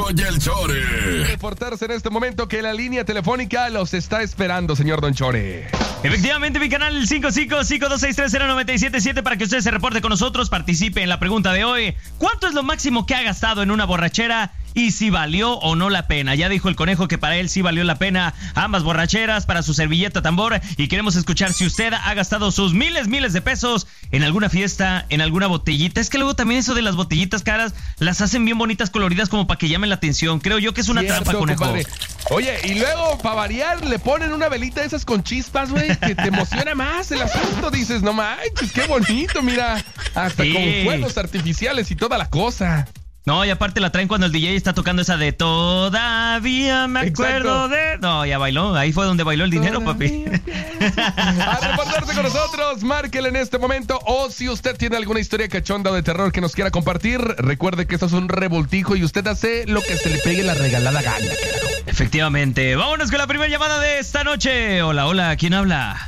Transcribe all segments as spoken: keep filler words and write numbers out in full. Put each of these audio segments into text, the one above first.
Chico y el Chore. Reportarse en este momento que la línea telefónica los está esperando, señor Don Chore. Efectivamente, mi canal cinco cinco cinco dos seis tres cero nueve siete siete para que usted se reporte con nosotros, participe en la pregunta de hoy. ¿Cuánto es lo máximo que ha gastado en una borrachera y si valió o no la pena? Ya dijo el conejo que para él sí valió la pena ambas borracheras, para su servilleta tambor, y queremos escuchar si usted ha gastado sus miles, miles de pesos en alguna fiesta, en alguna botellita. Es que luego también eso de las botellitas caras las hacen bien bonitas, coloridas, como para que llamen la atención. Creo yo que es una Cierto, trampa, conejo. Compadre. Oye, y luego, para variar, le ponen una velita de esas con chispas, güey, que te emociona más el asunto. Dices, no manches, qué bonito, mira, hasta Sí. con fuegos artificiales y toda la cosa. No, y aparte la traen cuando el D J está tocando esa de todavía me acuerdo Exacto. de... No, ya bailó, ahí fue donde bailó el dinero, papi. A reportarse con nosotros, márquele en este momento. O si usted tiene alguna historia cachonda o de terror que nos quiera compartir, recuerde que esto es un revoltijo y usted hace lo que se le pegue la regalada gana, carajo. Efectivamente. Vámonos con la primera llamada de esta noche. Hola, hola, ¿quién habla?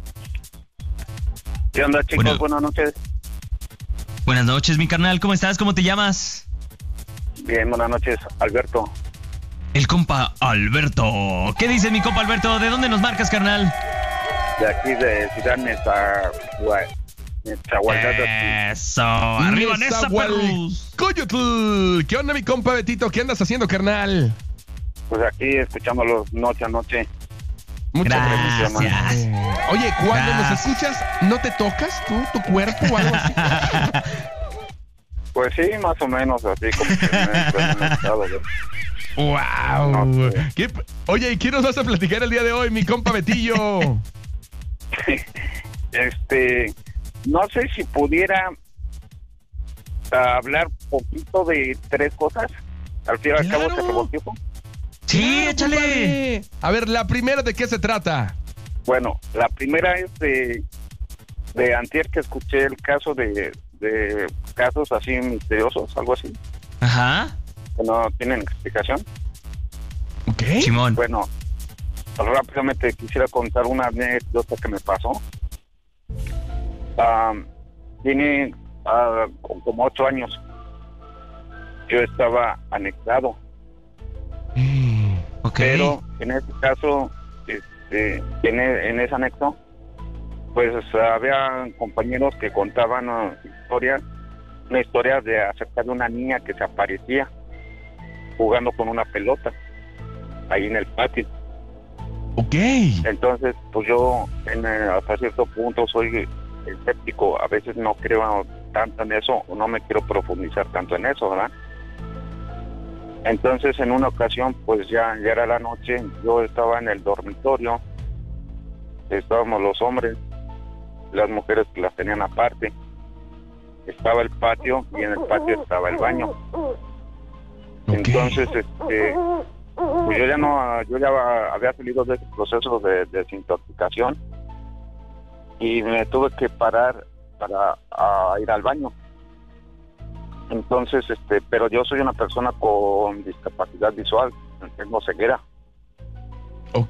¿Qué onda, chicos? Bueno. Buenas noches. Buenas noches, mi carnal, ¿cómo estás? ¿Cómo te llamas? Bien, buenas noches, Alberto. El compa Alberto. ¿Qué dice mi compa Alberto? ¿De dónde nos marcas, carnal? De aquí de Ciudad Nezahualcóyotl. Nezahualcóyotl. Eso, arriba Nesa, perros. Coyotl. ¿Qué onda, mi compa Betito? ¿Qué andas haciendo, carnal? Pues aquí escuchándolo noche a noche. Muchas Gracias. gracias. Eh, Oye, cuando Gracias. nos escuchas, ¿no te tocas tú, tu cuerpo o algo así? Pues sí, más o menos así como que me, me, me he estado, ¿no? ¡Wow! No, pues. ¿Qué- Oye, ¿y qué nos vas a platicar el día de hoy, mi compa Betillo? Este, no sé si pudiera ah, hablar poquito de tres cosas. Al fin y al cabo Claro. se revoltijo. Sí, Claro, échale. compadre. A ver, la primera, ¿de qué se trata? Bueno, la primera es de, de antier que escuché el caso de, de casos así misteriosos, algo así, Ajá. que no tienen explicación. ¿Ok? Simón. Bueno, rápidamente quisiera contar una anécdota que me pasó. Ah, tiene ah, como ocho años. Yo estaba anexado, Ok. pero en este caso, este, en, e- en ese anexo, pues había compañeros que contaban ah, historias, una historia de acerca de una niña que se aparecía jugando con una pelota ahí en el patio. Ok. Entonces, pues yo en, eh, hasta cierto punto soy escéptico, a veces no creo tanto en eso o no me quiero profundizar tanto en eso, ¿verdad? Entonces, en una ocasión, pues ya, ya era la noche, yo estaba en el dormitorio, estábamos los hombres, las mujeres que las tenían aparte, estaba el patio y en el patio estaba el baño. Ok. Entonces, este, pues yo ya no, yo ya había salido de ese proceso de, de desintoxicación y me tuve que parar para a ir al baño. Entonces, este, pero yo soy una persona con discapacidad visual, tengo ceguera Ok.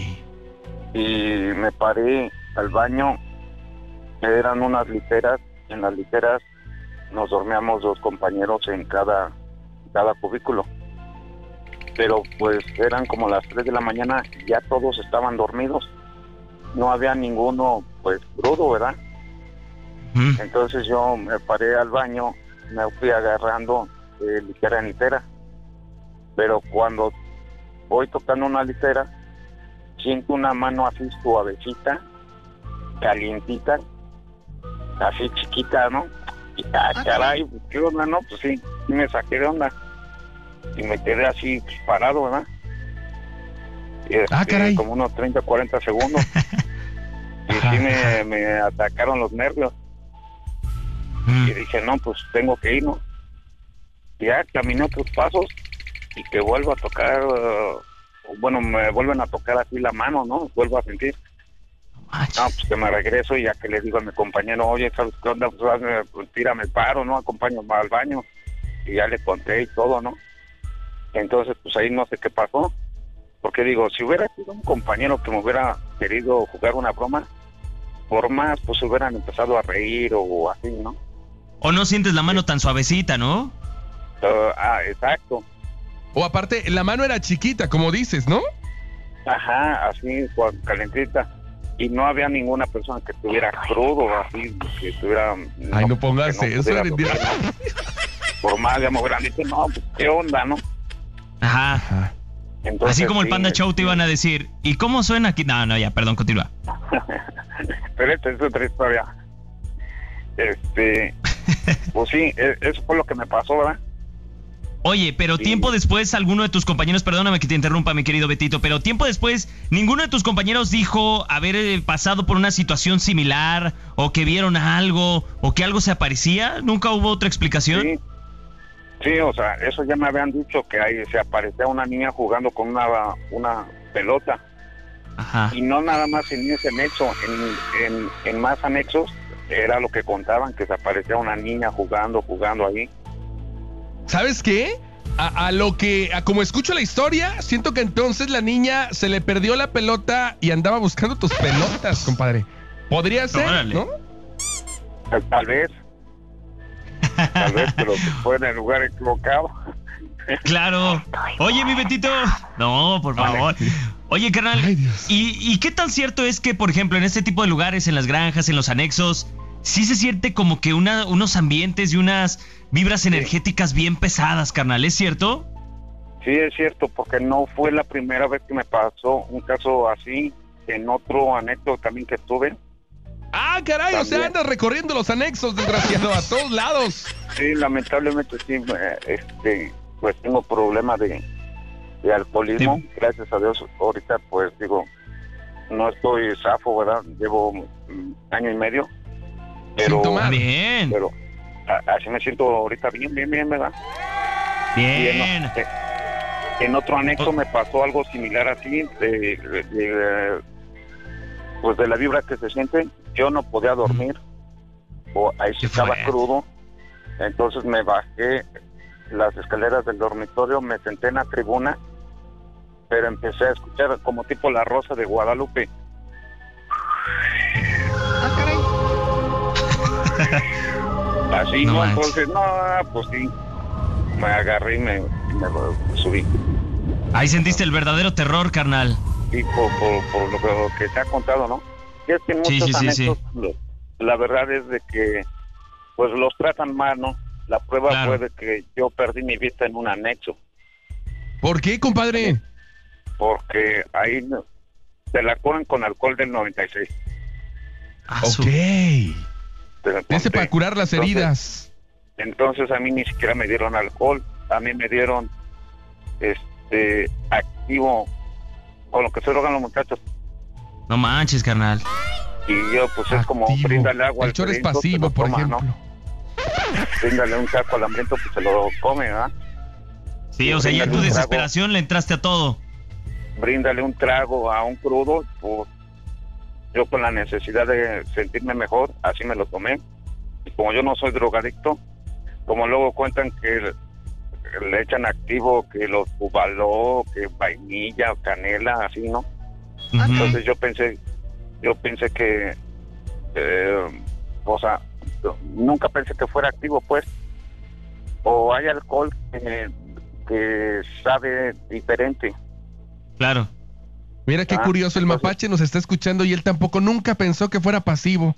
y me paré al baño. Eran unas literas, en las literas nos dormíamos dos compañeros en cada cada cubículo. Pero pues eran como las tres de la mañana y ya todos estaban dormidos. No había ninguno pues crudo, ¿verdad? Mm. Entonces yo me paré al baño, me fui agarrando de litera en litera. Pero cuando voy tocando una litera, siento una mano así suavecita, calientita, así chiquita, ¿no? Y ah, caray, ¿qué onda, no? Pues sí, sí me saqué de onda. Y me quedé así pues, parado, ¿verdad? Y, este, Ah, caray. como unos treinta, cuarenta segundos. Y sí me, me atacaron los nervios. Mm. Y dije, no, pues tengo que ir, ¿no? Y ya caminé otros pasos y que vuelvo a tocar, uh, bueno, me vuelven a tocar así la mano, ¿no? Vuelvo a sentir. No, pues que me regreso y ya que le digo a mi compañero, oye, ¿sabes qué onda? Pues, hazme, pues tírame el paro, ¿no? Acompáñame al baño. Y ya le conté y todo, ¿no? Entonces, pues ahí no sé qué pasó. Porque digo, si hubiera sido un compañero que me hubiera querido jugar una broma, por más, pues hubieran empezado a reír o así, ¿no? O no sientes la mano tan suavecita, ¿no? Uh, ah, exacto. O aparte, la mano era chiquita, como dices, ¿no? Ajá, así, calentita. Y no había ninguna persona que estuviera crudo, así, que estuviera... Ay, no pongas que no eso, pudiera Erendira. tocar, ¿no? Por más de grandito, no, pues, ¿qué onda, no? Ajá. Ajá. Entonces, Así como el sí, Panda Show te iban a decir, ¿y cómo suena aquí? No, no, ya, perdón, continúa. Pero esta es otra historia. Este, pues sí, e- eso fue lo que me pasó, ¿verdad? Oye, pero Sí. tiempo después, alguno de tus compañeros, perdóname que te interrumpa, mi querido Betito, pero tiempo después, ninguno de tus compañeros dijo haber eh, pasado por una situación similar, o que vieron algo, o que algo se aparecía. ¿Nunca hubo otra explicación? Sí, sí, o sea, eso ya me habían dicho que ahí se aparecía una niña jugando con una, una pelota. Ajá. Y no nada más en ese anexo, en, en, en más anexos era lo que contaban, que se aparecía una niña jugando, jugando ahí. ¿Sabes qué? A, a lo que, a como escucho la historia, siento que entonces la niña se le perdió la pelota y andaba buscando tus pelotas, compadre. Podría ser, Órale. ¿no? Tal, tal vez, tal vez, pero que fue en el lugar equivocado. Claro. Oye, mi Betito. No, por favor. Oye, carnal, Ay, Dios. ¿y, ¿y qué tan cierto es que, por ejemplo, en este tipo de lugares, en las granjas, en los anexos, sí se siente como que una, unos ambientes y unas vibras energéticas bien pesadas, carnal? ¿Es cierto? Sí, es cierto, porque no fue la primera vez que me pasó un caso así, en otro anexo también que estuve. Ah, caray, o sea, También. andas recorriendo los anexos, desgraciado, a todos lados. Sí, lamentablemente sí, eh, este, pues tengo problemas de, de alcoholismo. Sí. Gracias a Dios, ahorita pues digo, no estoy zafo, ¿verdad? Llevo mm, año y medio, pero, Sin tomar. Bien, pero a- así me siento ahorita bien, bien, bien, ¿verdad? Y en, bien. eh, en otro anexo me pasó algo similar así, de, de- de, pues de la vibra que se siente. Yo no podía dormir, o ahí Qué estaba fuerte. crudo, entonces me bajé las escaleras del dormitorio, me senté en la tribuna, pero empecé a escuchar como tipo La Rosa de Guadalupe. Ah, caray. Así, No ¿no? manches. Entonces, no, pues sí, me agarré y me, me subí. Ahí sentiste el verdadero terror, carnal. Y por, por, por lo, que, lo que te ha contado, ¿no? Y es que en Sí, muchos sí, sí, sí. anexos, lo- la verdad es de que pues los tratan mal, ¿no? La prueba Claro. fue de que yo perdí mi vista en un anexo, ¿Por qué, compadre? porque ahí no- se la curan con alcohol del noventa y seis. Ah, Ok. su- Te la Ese conté. para curar las Entonces- heridas. Entonces a mí ni siquiera me dieron alcohol, a mí me dieron este activo con lo que se drogan los muchachos. No manches, carnal. Y yo pues es como Activo. bríndale agua El al choro es sediento, se pasivo, lo por toma, ejemplo. ¿no? Bríndale un taco al hambriento, pues se lo come, ¿verdad? Sí, o sea, ya en tu Bríndale un trago. desesperación le entraste a todo. Bríndale un trago a un crudo, pues yo con la necesidad de sentirme mejor, así me lo tomé. Y como yo no soy drogadicto, como luego cuentan que le echan activo, que los bubaló, que vainilla, canela, así, ¿no? Ujú. Entonces yo pensé, yo pensé que, eh, o sea, nunca pensé que fuera activo, pues. O hay alcohol que, que sabe diferente. Claro. Mira qué Ah, curioso, el entonces- mapache nos está escuchando y él tampoco nunca pensó que fuera pasivo.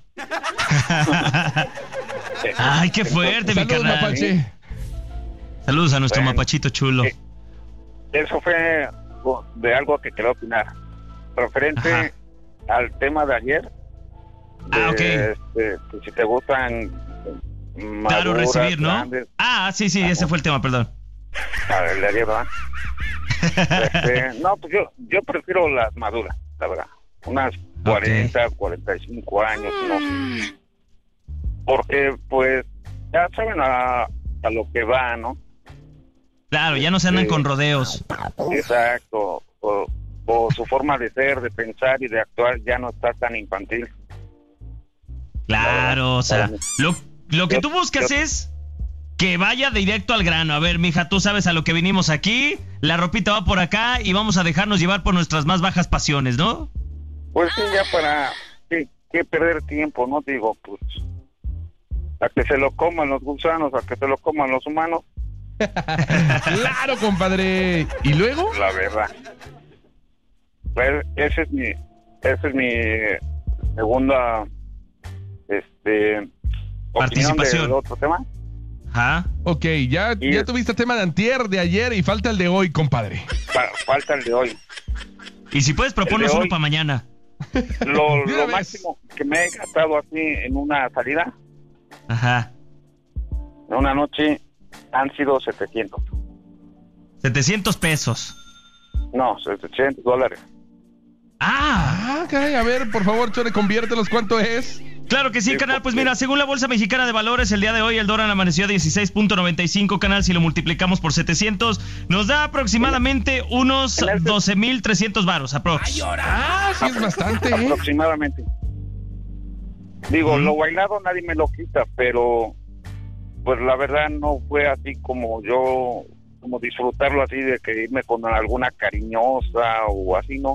Ay, qué fuerte, mi Saludos, carnal. mapache. Saludos a nuestro Bueno. mapachito chulo. Sí. Eso fue de algo que quiero opinar. Referente Ajá. al tema de ayer. Ah, ok. de, este, que si te gustan Dar o maduras, recibir, ¿no? grandes, Ah, sí, sí, ese fue el tema, perdón. a ver, le haría, ¿verdad? Este, no, pues yo, yo prefiero las maduras, la verdad. Unas cuarenta, cuarenta y cinco años, no. Porque, pues, ya saben a, a lo que va, ¿no? Claro, ya no se andan Sí. con rodeos. Exacto. O, o su forma de ser, de pensar y de actuar ya no está tan infantil. Claro, o sea, lo, lo que Yo- tú buscas yo- es que vaya directo al grano. A ver, mija, tú sabes a lo que vinimos aquí, la ropita va por acá y vamos a dejarnos llevar por nuestras más bajas pasiones, ¿no? Pues sí, ya para que, que perder tiempo, ¿no? Digo, pues, a que se lo coman los gusanos, a que se lo coman los humanos, Claro, compadre. ¿Y luego? La verdad. Pues ese es mi, esa es mi segunda, este, participación del otro tema. Ajá. Ok, ya, Y ya es- tuviste tema de antier, de ayer y falta el de hoy, compadre. Fa- falta el de hoy. Y si puedes, proponos El de uno hoy. para mañana. Lo, De una lo vez. máximo que me he gastado así en una salida, Ajá. en una noche, han sido setecientos. setecientos pesos. No, setecientos dólares. Ah, Ah, caray, a ver, por favor, Chore, conviértelos, ¿cuánto es? claro que sí, Sí, canal. Pues porque- mira, según la Bolsa Mexicana de Valores, el día de hoy el dólar amaneció a dieciséis punto noventa y cinco, canal. Si lo multiplicamos por setecientos, nos da aproximadamente unos En este- doce mil trescientos varos, aprox. Ah, sí es bastante, ¿eh? Aproximadamente. Digo, lo bailado nadie me lo quita, pero pues la verdad no fue así como yo, como disfrutarlo así de que irme con alguna cariñosa o así, ¿no?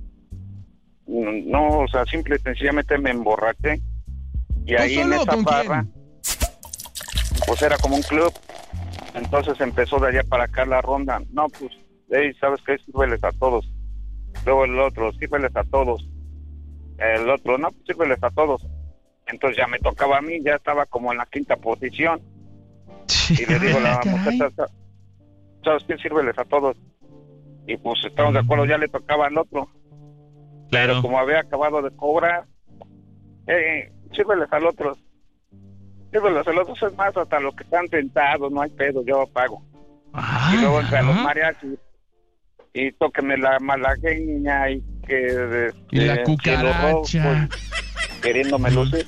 No, o sea, simple y sencillamente me emborraché. Y ¿Tú ahí en solo o esa con barra, quién? pues era como un club. Entonces empezó de allá para acá la ronda. No, pues, hey, ¿sabes qué? Sírveles a todos. Luego el otro, sírveles a todos. El otro, no, pues sírveles a todos. Entonces ya me tocaba a mí, ya estaba como en la quinta posición. Y le digo a la Ah, caray. muchacha, ¿sabes qué? Sírveles a todos. Y pues estamos de acuerdo, ya le tocaba al otro. Pero Claro. como había acabado de cobrar, eh, sírveles al otro. Sírveles al otro, es más, hasta los que están tentados, no hay pedo, yo pago. Ah, Y luego entre los ajá. mariachis, y tóqueme la malagueña, y que... Y la este, cucaracha. cielo rojo, y queriéndome lucir.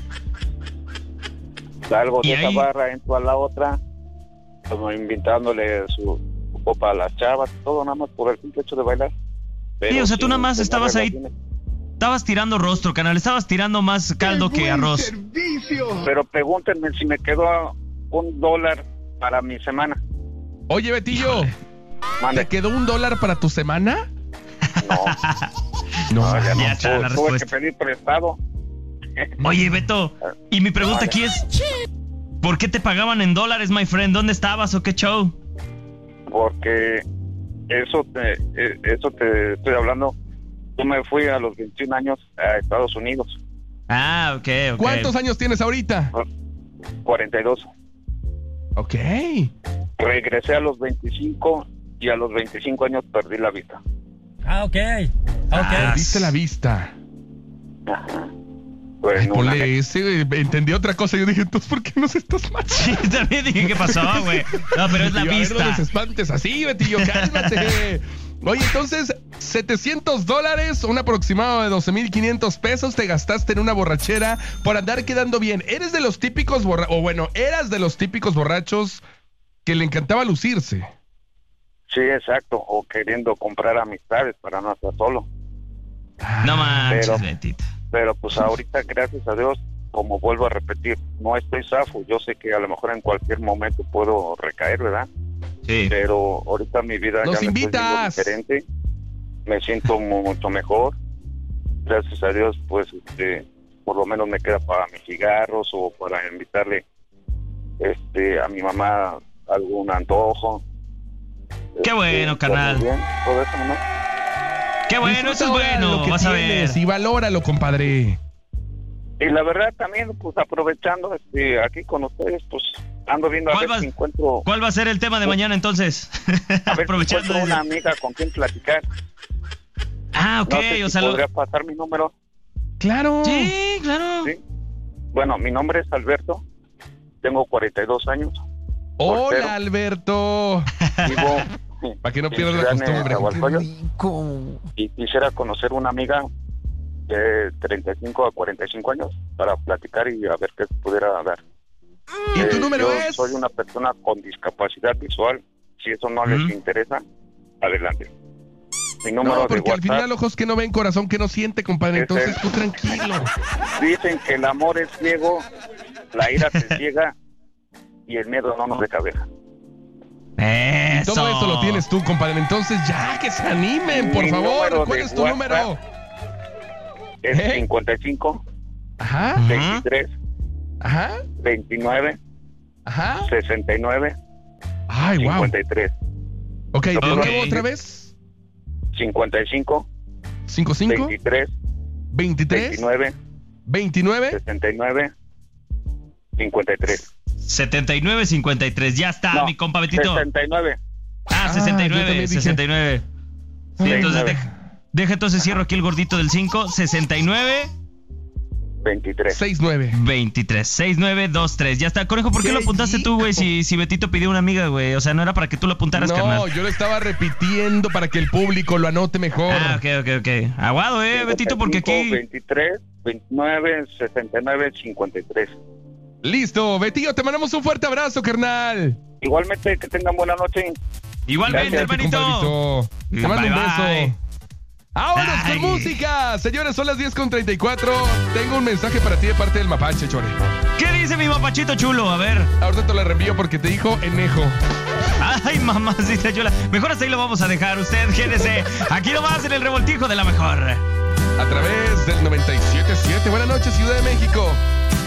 Salgo Y de esa ahí- barra, entro a la otra, como invitándole su, su copa a las chavas, todo nada más por el simple hecho de bailar. Sí, o sea, tú sin nada más tener estabas ahí- relaciones. Estabas tirando rostro, canal. Estabas tirando más caldo que arroz. Pero pregúntenme si me quedó un dólar para mi semana. Oye, Betillo, Híjole. ¿te Mande. quedó un dólar para tu semana? No, No, no, ya no. Ya está la Tuve- tuve que respuesta. pedir prestado. Oye, Beto, y mi pregunta Vale. aquí es, ¿por qué te pagaban en dólares, my friend? ¿Dónde estabas o qué show? Porque eso te, eh, eso te estoy hablando. Yo me fui a los veintiún años a Estados Unidos, Ah, ok, ok. ¿cuántos años tienes ahorita? cuarenta y dos. Ok. Regresé a los veinticinco y a los veinticinco años perdí la vista. Ah, ok. Ok. Perdiste la vista. Ajá. Pues Ay, en una- ponle ese, güey, entendí otra cosa. Yo dije, entonces, ¿por qué nos estás matando? Sí, también dije, ¿qué pasó, güey? No, pero es la Y yo, a ver, no vista. los espantes así, Betillo, cálmate. Oye, entonces, setecientos dólares, un aproximado de doce mil quinientos pesos te gastaste en una borrachera por andar quedando bien. ¿Eres de los típicos borrachos, o bueno, eras de los típicos borrachos que le encantaba lucirse? Sí, exacto. O queriendo comprar amistades para no estar solo. No manches, Pero- Betito. Pero pues ahorita, gracias a Dios, como vuelvo a repetir, no estoy zafo. Yo sé que a lo mejor en cualquier momento puedo recaer, ¿verdad? Sí. Pero ahorita mi vida ¡Nos ya me estoy viendo invitas! diferente. Me siento mu- mucho mejor. Gracias a Dios, pues, este, por lo menos me queda para mis cigarros o para invitarle, este, a mi mamá algún antojo. Qué bueno, pues, carnal. bien, todo eso, ¿no? Qué bueno, Disfruta eso es ahora bueno. lo que Vas a ver. tienes y valóralo, compadre. Y la verdad también, pues aprovechando este, aquí con ustedes, pues ando viendo a ¿Cuál ver vas- si encuentro, ¿Cuál va a ser el tema de mañana entonces? a ver si Aprovechando. encuentro una amiga con quien platicar. Ah, ok, No sé si o sea, lo- podría pasar mi número. Claro. Sí, claro. Sí. Bueno, mi nombre es Alberto, tengo cuarenta y dos años, Hola, Portero. Alberto. vivo Para que no en pierdas la Ciudad costumbre. Nezahualcóyotl, y quisiera conocer una amiga de treinta y cinco a cuarenta y cinco años para platicar y a ver qué se pudiera dar. ¿Y tu Eh, número yo es? soy una persona con discapacidad visual. Si eso no les Ujú. interesa, adelante. Mi número No, de porque al WhatsApp, final ojos que no ven, corazón que no siente, compadre. Ese Entonces es. tú tranquilo. dicen que el amor es ciego, la ira te ciega y el miedo no nos de cabeza. Eso. Todo eso lo tienes tú, compadre. Entonces ya, que se animen, por Mi favor. número ¿Cuál de es tu WhatsApp número? Es ¿Eh? cincuenta y cinco, Ajá, Ujú. veintitrés, ajá, veintinueve, ajá. sesenta y nueve, Ay, wow. cincuenta y tres. Ok, de Ok. nuevo otra vez. cincuenta y cinco, cincuenta y cinco, veintitrés, veintitrés, veintinueve, veintinueve. sesenta y nueve, cincuenta y tres. setenta y nueve cincuenta y tres. Ya está, No, mi compa Betito. sesenta y nueve. Ah, Ah, sesenta y yo nueve, también dije. sesenta y nueve. Sí, sesenta y entonces nueve. deja, deja entonces cierro aquí el gordito del cinco. sesenta y nueve veintitrés. sesenta y nueve. veintitrés. sesenta y nueve veintitrés. Ya está. Conejo, ¿por qué ¡Qué lo apuntaste tú, güey? Si, si Betito pidió una amiga, güey. O sea, no era para que tú lo apuntaras, No, carnal. yo lo estaba repitiendo para que el público lo anote mejor. Ah, ok, ok, ok. Aguado, eh, Betito, porque aquí. veintitrés, veintinueve, sesenta y nueve, cincuenta y tres. Listo, Betillo, te mandamos un fuerte abrazo, carnal. Igualmente, que tengan buena noche. Igualmente, Gracias, hermanito. Compadrito. Te mando Bye, un beso. bye. ¡Vámonos Ay. con música! Señores, son las diez con treinta y cuatro. Tengo un mensaje para ti de parte del Mapache, Chore. ¿Qué dice mi mapachito chulo? A ver. Ahorita te lo reenvío porque te dijo enejo. Ay, mamacita chula. Mejor hasta ahí lo vamos a dejar. Usted, quédese. Aquí nomás en el revoltijo de la mejor. A través del noventa y siete punto siete. Buenas noches, Ciudad de México.